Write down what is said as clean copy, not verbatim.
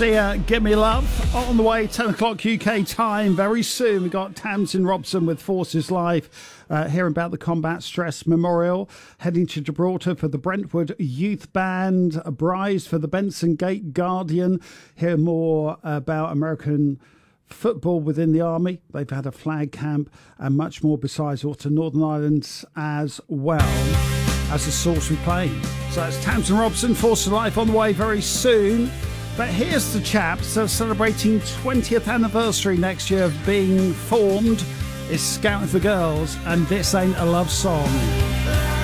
Sia, Give Me Love. On the way, 10 o'clock UK time. Very soon, we've got Tamsin Robson with Forces Live. Hearing about the Combat Stress Memorial. Heading to Gibraltar for the Brentwood Youth Band. A Bryce for the Benson Gate Guardian. Hear more about American football within the army. They've had a flag camp and much more besides also Northern Ireland as well as the Salisbury Plain. So it's Tamsin Robson, Forces Live on the way very soon. But here's the chaps that are celebrating 20th anniversary next year of being formed. It's Scouting for Girls, and This Ain't a Love Song.